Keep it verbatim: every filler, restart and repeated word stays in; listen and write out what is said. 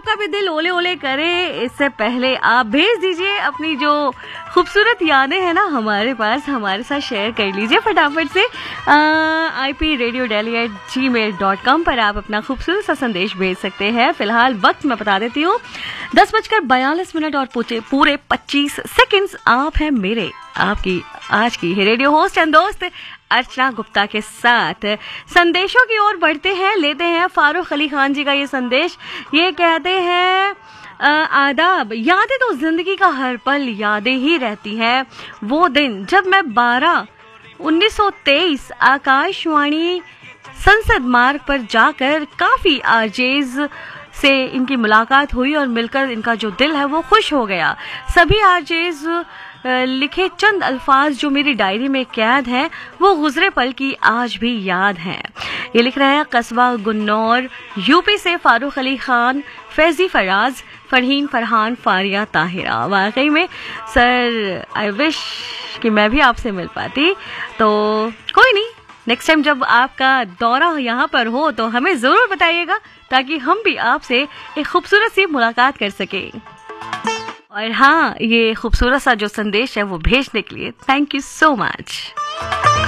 आपका भी दिल ओले ओले करे इससे पहले आप भेज दीजिए अपनी जो खूबसूरत यादें हैं ना हमारे पास, हमारे साथ शेयर कर लीजिए फटाफट से। I P radio daily eight ji mail dot com पर आप अपना खूबसूरत सा संदेश भेज सकते हैं। फिलहाल वक्त मैं बता देती हूँ, दस बजकर बयालीस मिनट और पूरे पच्चीस सेकंड्स। आप हैं मेरे आपकी आज की रेडियो होस्ट एंड दोस्त अर्चना गुप्ता के साथ। संदेशों की ओर बढ़ते हैं, लेते हैं फारूक अली खान जी का ये संदेश। ये कहते हैं आदाब, यादें तो जिंदगी का हर पल यादें ही रहती हैं। वो दिन जब मैं बारह उन्नीस सौ तेईस आकाशवाणी संसद मार्ग पर जाकर काफी आरजेज से इनकी मुलाकात हुई और मिलकर इनका जो दिल है वो खुश हो गया। सभी आरजेज लिखे चंद अल्फाज जो मेरी डायरी में कैद हैं वो गुजरे पल की आज भी याद हैं। ये लिख रहे हैं कस्बा गुन्नौर यूपी से फारूक अली खान, फैजी फराज, फरहीन फरहान, फारिया ताहिरा। वाकई में सर आई विश कि मैं भी आपसे मिल पाती, तो कोई नहीं, नेक्स्ट टाइम जब आपका दौरा यहाँ पर हो तो हमें जरूर बताइएगा ताकि हम भी आपसे एक खूबसूरत सी मुलाकात कर सके। और हाँ, ये खूबसूरत सा जो संदेश है वो भेजने के लिए थैंक यू सो मच।